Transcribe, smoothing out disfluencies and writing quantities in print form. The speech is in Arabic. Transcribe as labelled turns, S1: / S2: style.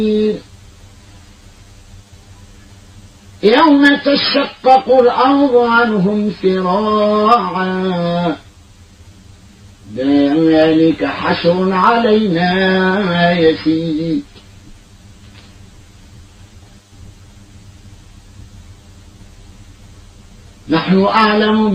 S1: يوم تشقق الأرض عنهم سراعا ذلك حشر علينا يسير نحن أعلم